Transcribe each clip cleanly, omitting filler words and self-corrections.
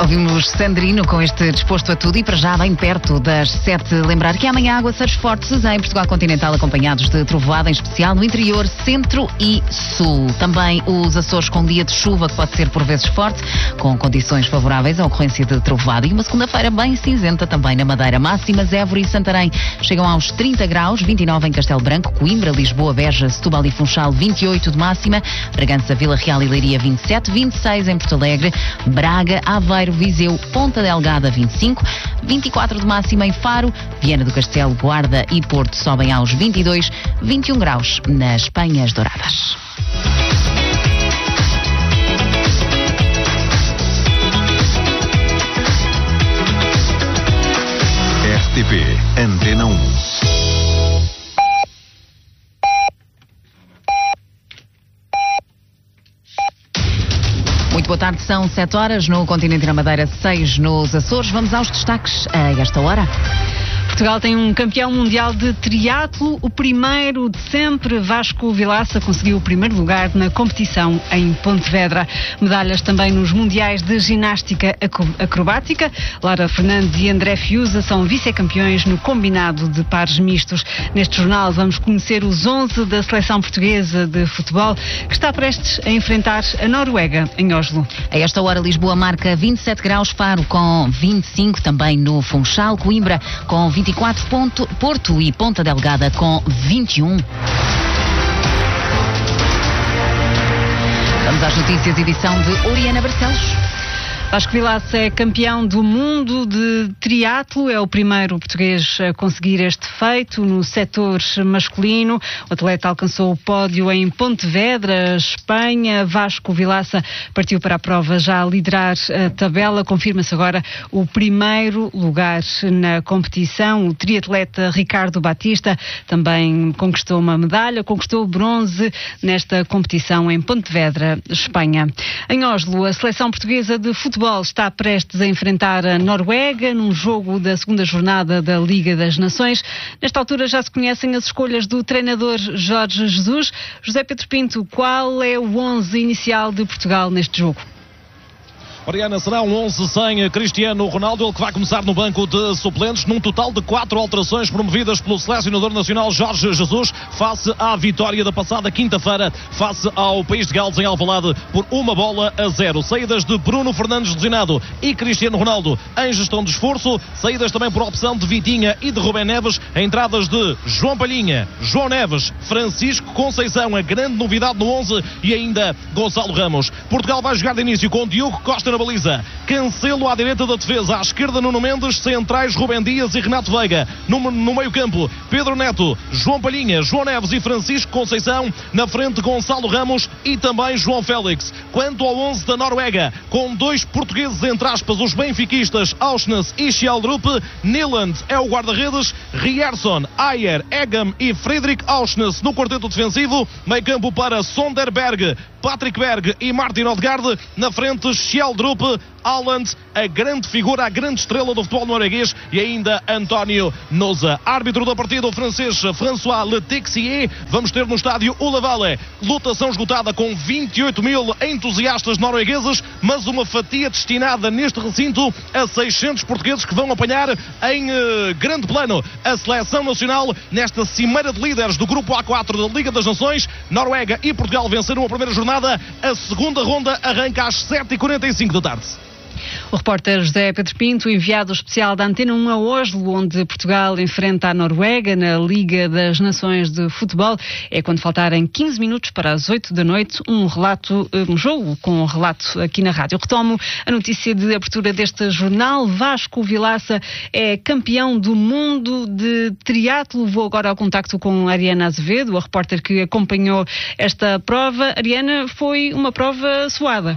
Ouvimos Sandrino com este disposto a tudo e para já bem perto das 7. Lembrar que amanhã aguaceiros fortes em Portugal continental, acompanhados de trovoada, em especial no interior, centro e sul. Também os Açores com dia de chuva que pode ser por vezes forte, com condições favoráveis à ocorrência de trovoada. E uma segunda-feira bem cinzenta também na Madeira. Máximas: Évora e Santarém chegam aos 30 graus, 29 em Castelo Branco, Coimbra, Lisboa, Beja, Setúbal e Funchal, 28 de máxima, Bragança, Vila Real e Leiria, 27, 26 em Porto Alegre, Braga, Aveiro, Viseu, Ponta Delgada, 25, 24 de máxima em Faro, Viana do Castelo, Guarda e Porto sobem aos 22, 21 graus nas Penhas Douradas. RTP Antena 1. Muito boa tarde, são 7 horas no continente da Madeira, 6 nos Açores. Vamos aos destaques a esta hora. Portugal tem um campeão mundial de triatlo, o primeiro de sempre. Vasco Vilaça conseguiu o primeiro lugar na competição em Pontevedra. Medalhas também nos mundiais de ginástica acrobática. Lara Fernandes e André Fiuza são vice-campeões no combinado de pares mistos. Neste jornal vamos conhecer os 11 da seleção portuguesa de futebol, que está prestes a enfrentar a Noruega em Oslo. A esta hora Lisboa marca 27 graus, Faro com 25, também no Funchal, Coimbra com 24, Porto e Ponta Delgada com 21. Vamos às notícias, edição de Oriana Barcelos. Vasco Vilaça é campeão do mundo de triatlo, é o primeiro português a conseguir este feito no setor masculino. O atleta alcançou o pódio em Pontevedra, Espanha. Vasco Vilaça partiu para a prova já a liderar a tabela. Confirma-se agora o primeiro lugar na competição. O triatleta Ricardo Batista também conquistou uma medalha, conquistou bronze nesta competição em Pontevedra, Espanha. Em Oslo, a seleção portuguesa de futebol está prestes a enfrentar a Noruega num jogo da segunda jornada da Liga das Nações. Nesta altura já se conhecem as escolhas do treinador Jorge Jesus. José Pedro Pinto, qual é o 11 inicial de Portugal neste jogo? Mariana, será um 11 sem Cristiano Ronaldo, ele que vai começar no banco de suplentes, num total de 4 alterações promovidas pelo selecionador nacional Jorge Jesus, face à vitória da passada quinta-feira, face ao País de Gales em Alvalade, por 1-0. Saídas de Bruno Fernandes lesionado e Cristiano Ronaldo em gestão de esforço, saídas também por opção de Vitinha e de Rubén Neves, entradas de João Palhinha, João Neves, Francisco Conceição, a grande novidade no 11, e ainda Gonçalo Ramos. Portugal vai jogar de início com Diogo Costa na baliza, Cancelo à direita da defesa, à esquerda Nuno Mendes, centrais Rubem Dias e Renato Veiga, no meio campo Pedro Neto, João Palhinha, João Neves e Francisco Conceição, na frente Gonçalo Ramos e também João Félix. Quanto ao 11 da Noruega, com 2 portugueses entre aspas, os benfiquistas Aursnes e Schjelderup, Nyland é o guarda-redes, Rierson, Ayer, Egam e Fredrik Aursnes no quarteto defensivo, meio campo para Sonderberg, Patrick Berg e Martin Odegaard, na frente Schjelderup, Haaland, a grande figura, a grande estrela do futebol norueguês, e ainda António Noza. Árbitro da partida, o francês François Letixier. Vamos ter no estádio o Lavalle. Lotação esgotada com 28 mil entusiastas noruegueses, mas uma fatia destinada neste recinto a 600 portugueses que vão apanhar em grande plano a seleção nacional nesta cimeira de líderes do grupo A4 da Liga das Nações. Noruega e Portugal venceram a primeira jornada. A segunda ronda arranca às 7h45 da tarde. O repórter José Pedro Pinto, enviado especial da Antena 1 a Oslo, onde Portugal enfrenta a Noruega na Liga das Nações de Futebol. É quando faltarem 15 minutos para as 8 da noite, um jogo com um relato aqui na rádio. Retomo a notícia de abertura deste jornal. Vasco Vilaça é campeão do mundo de triatlo. Vou agora ao contacto com a Ariana Azevedo, a repórter que acompanhou esta prova. Ariana, foi uma prova suada.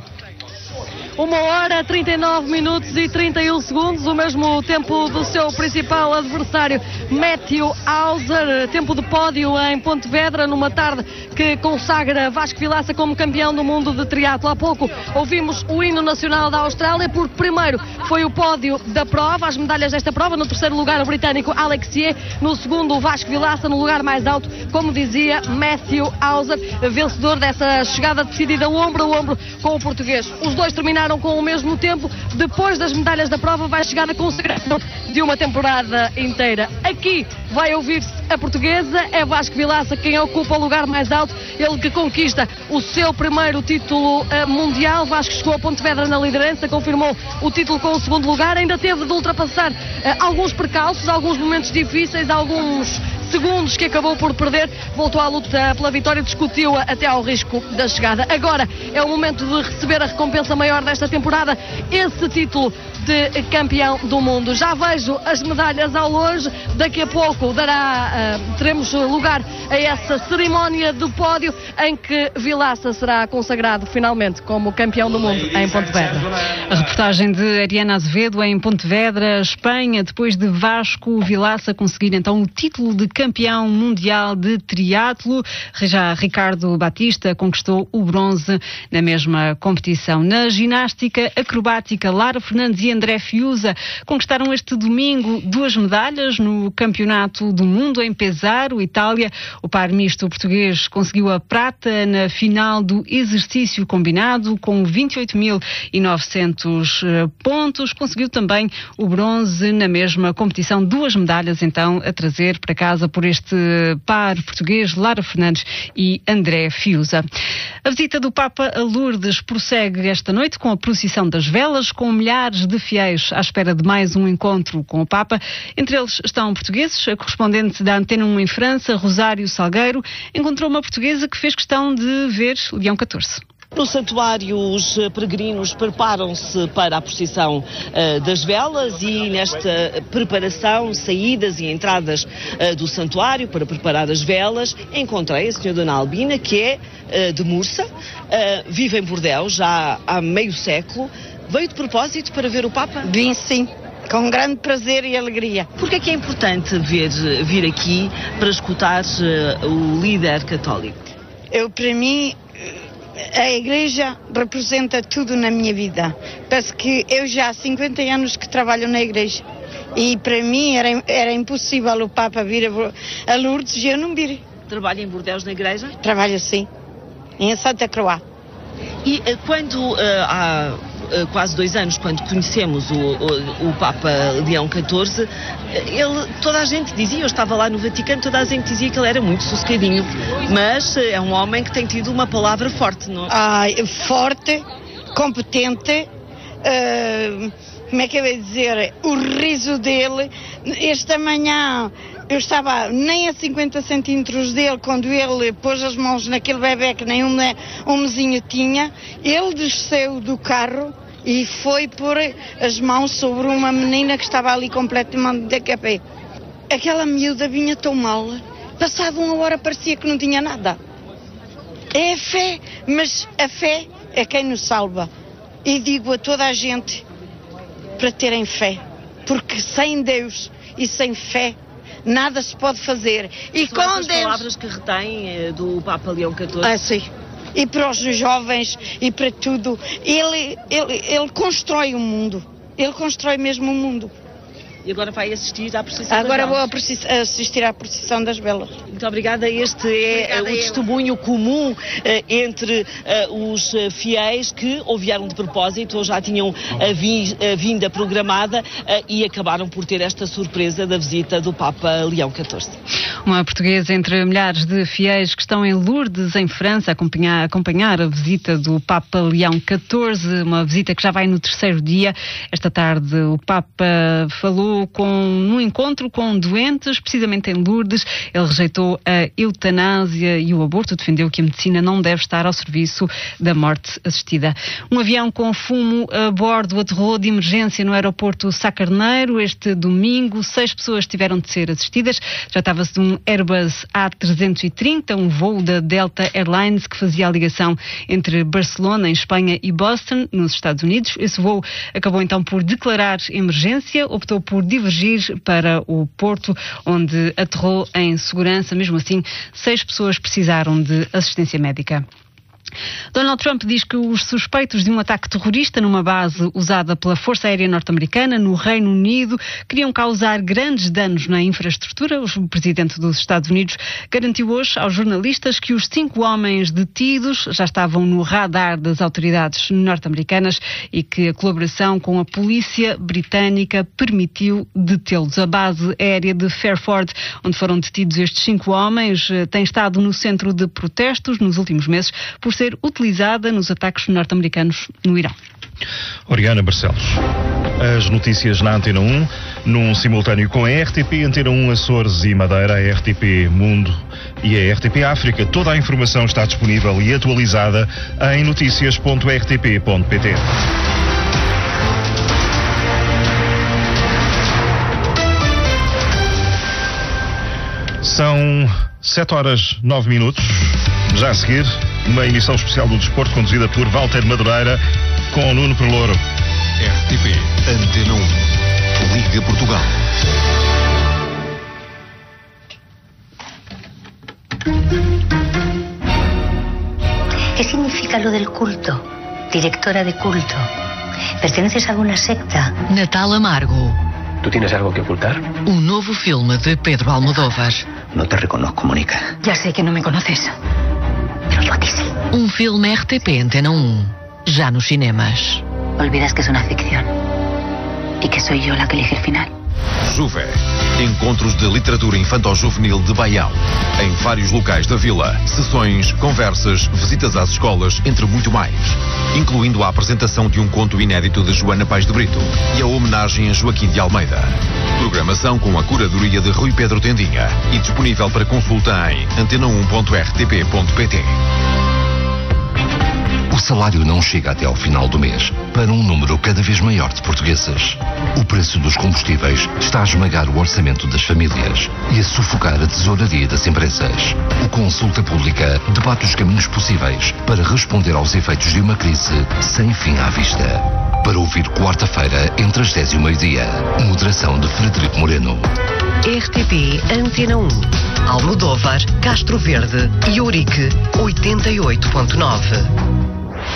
1h, 39 minutos e 31 segundos, o mesmo tempo do seu principal adversário, Matthew Hauser, tempo de pódio em Pontevedra, numa tarde que consagra Vasco Vilaça como campeão do mundo de triatlo. Há pouco ouvimos o hino nacional da Austrália, porque primeiro foi o pódio da prova, as medalhas desta prova. No terceiro lugar o britânico Alexier, no segundo o Vasco Vilaça, no lugar mais alto, como dizia, Matthew Hauser, vencedor dessa chegada decidida ombro a ombro com o português. Os dois terminaram com o mesmo tempo. Depois das medalhas da prova vai chegar a consagração de uma temporada inteira. Aqui vai ouvir-se a portuguesa, é Vasco Vilaça quem ocupa o lugar mais alto, ele que conquista o seu primeiro título mundial. Vasco chegou a Pontevedra na liderança, confirmou o título com o segundo lugar, ainda teve de ultrapassar alguns percalços, alguns momentos difíceis, alguns segundos que acabou por perder, voltou à luta pela vitória, discutiu-a até ao risco da chegada. Agora é o momento de receber a recompensa maior desta temporada, esse título de campeão do mundo. Já vejo as medalhas ao longe, daqui a pouco teremos lugar a essa cerimónia do pódio em que Vilaça será consagrado finalmente como campeão do mundo em Pontevedra. A reportagem de Ariana Azevedo em Pontevedra, Espanha, depois de Vasco Vilaça conseguir então o título de campeão mundial de triatlo. Já Ricardo Batista conquistou o bronze na mesma competição. Na ginástica acrobática, Lara Fernandes e André Fiuza conquistaram este domingo 2 medalhas no Campeonato do Mundo em Pesaro, Itália. O par misto português conseguiu a prata na final do exercício combinado com 28.900 pontos. Conseguiu também o bronze na mesma competição. 2 medalhas então a trazer para casa por este par português, Lara Fernandes e André Fiuza. A visita do Papa a Lourdes prossegue esta noite com a procissão das velas, com milhares de fiéis à espera de mais um encontro com o Papa. Entre eles estão portugueses. A correspondente da Antena 1 em França, Rosário Salgueiro, encontrou uma portuguesa que fez questão de ver Leão XIV. No santuário, os peregrinos preparam-se para a procissão das velas e nesta preparação, saídas e entradas do santuário para preparar as velas, encontrei a senhora Dona Albina, que é de Mursa, vive em Bordeaux já há meio século. Veio de propósito para ver o Papa? Vim sim, com grande prazer e alegria. Porquê é que é importante vir aqui para escutar o líder católico? Para mim, a igreja representa tudo na minha vida. Penso que eu já há 50 anos que trabalho na igreja e para mim era impossível o Papa vir a Lourdes e eu não vir. Trabalha em Bordeaux na igreja? Trabalho sim, em Santa Croix. E quando há quase 2 anos, quando conhecemos o Papa Leão XIV, toda a gente dizia, eu estava lá no Vaticano, toda a gente dizia que ele era muito sossegadinho, mas é um homem que tem tido uma palavra forte, não é? Forte, competente, como é que eu ia dizer, o riso dele. Esta manhã eu estava nem a 50 centímetros dele, quando ele pôs as mãos naquele bebê que nem um mesinho tinha. Ele desceu do carro e foi pôr as mãos sobre uma menina que estava ali completamente de café. Aquela miúda vinha tão mal, passado 1 hora parecia que não tinha nada. É a fé, mas a fé é quem nos salva. E digo a toda a gente para terem fé, porque sem Deus e sem fé nada se pode fazer. E com as palavras que retém do Papa Leão XIV. Sim. E para os jovens e para tudo. Ele constrói o mundo. Ele constrói mesmo o mundo. E agora vai assistir à procissão das Agora velas. vou assistir à procissão das velas. Muito obrigada. Este é o testemunho comum entre os fiéis que ou vieram de propósito ou já tinham a vinda programada e acabaram por ter esta surpresa da visita do Papa Leão XIV. Uma portuguesa entre milhares de fiéis que estão em Lourdes, em França, a acompanhar a visita do Papa Leão XIV, uma visita que já vai no 3º dia. Esta tarde o Papa falou num encontro com doentes, precisamente em Lourdes. Ele rejeitou a eutanásia e o aborto, defendeu que a medicina não deve estar ao serviço da morte assistida. Um avião com fumo a bordo aterrou de emergência no aeroporto Sá Carneiro este domingo. 6 pessoas tiveram de ser assistidas. Tratava-se de um um Airbus A330, um voo da Delta Airlines que fazia a ligação entre Barcelona, em Espanha, e Boston, nos Estados Unidos. Esse voo acabou então por declarar emergência, optou por divergir para o Porto, onde aterrou em segurança. Mesmo assim, 6 pessoas precisaram de assistência médica. Donald Trump diz que os suspeitos de um ataque terrorista numa base usada pela Força Aérea Norte-Americana no Reino Unido queriam causar grandes danos na infraestrutura. O presidente dos Estados Unidos garantiu hoje aos jornalistas que os 5 homens detidos já estavam no radar das autoridades norte-americanas e que a colaboração com a polícia britânica permitiu detê-los. A base aérea de Fairford, onde foram detidos estes 5 homens, tem estado no centro de protestos nos últimos meses por ser utilizada nos ataques norte-americanos no Irão. Oriana Barcelos. As notícias na Antena 1, num simultâneo com a RTP Antena 1 Açores e Madeira, a RTP Mundo e a RTP África. Toda a informação está disponível e atualizada em noticias.rtp.pt. São 7h09. Já a seguir, uma emissão especial do desporto conduzida por Walter Madureira com o Nuno Perlouro. RTP Antena 1, Liga Portugal. ¿Qué significa lo del culto? Directora de culto. ¿Perteneces a alguna secta? Natal Amargo. ¿Tú tienes algo que ocultar? Un nuevo filme de Pedro Almodóvar. No te reconozco, Mónica. Ya sé que no me conoces, pero yo a ti sí. Um filme RTP Antena 1, já nos cinemas. Olvidas que es una ficción y que soy yo la que elige el final. Juve, encontros de literatura infantil-juvenil de Baião. Em vários locais da vila, sessões, conversas, visitas às escolas, entre muito mais. Incluindo a apresentação de um conto inédito de Joana Paes de Brito e a homenagem a Joaquim de Almeida. Programação com a curadoria de Rui Pedro Tendinha e disponível para consulta em antena1.rtp.pt. O salário não chega até ao final do mês para um número cada vez maior de portugueses. O preço dos combustíveis está a esmagar o orçamento das famílias e a sufocar a tesouraria das empresas. O Consulta Pública debate os caminhos possíveis para responder aos efeitos de uma crise sem fim à vista. Para ouvir quarta-feira, entre as 10 e o meio-dia. Moderação de Frederico Moreno. RTP Antena 1, Almodóvar, Castro Verde e Ourique 88.9.